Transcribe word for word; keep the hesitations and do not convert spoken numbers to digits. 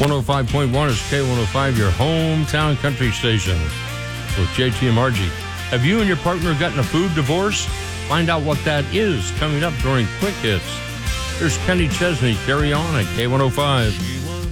one oh five point one is K one oh five, your hometown country station with J T and Margie. Have you and your partner gotten a food divorce? Find out what that is coming up during Quick Hits. Here's Kenny Chesney, Carry On at K one oh five.